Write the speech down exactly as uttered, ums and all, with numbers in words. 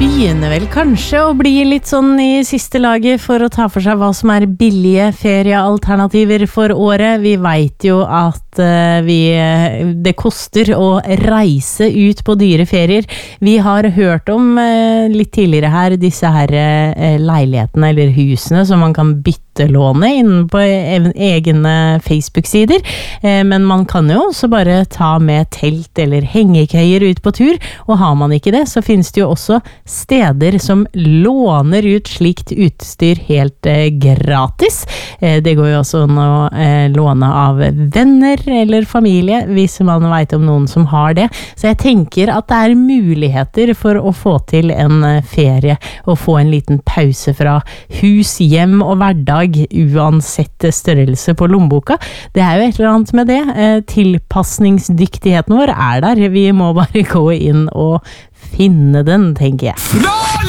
begynner vel kanskje å bli litt sånn i siste laget for å ta for seg hva som er billige feriealternativer for året. Vi vet jo at uh, vi, det koster å reise ut på dyre ferier. Vi har hørt om uh, litt tidligere her disse her uh, leilighetene eller husene som man kan byttelåne inne på egne Facebook-sider. Uh, men man kan jo også bare ta med telt eller hengekøyer ut på tur, og har man ikke det, så finnes det jo også steder som låner ut slikt utstyr helt eh, gratis. Eh, det går jo også an å eh, låne av venner eller familie, hvis man vet om noen som har det. Så jeg tenker at det er muligheter for å få til en eh, ferie, og få en liten pause fra hus, hjem og hverdag, uansett størrelse på lommeboka. Det er jo et eller annet med det. Eh, tilpasningsdyktigheten vår er der. Vi må bare gå inn og finne den, tenker jeg.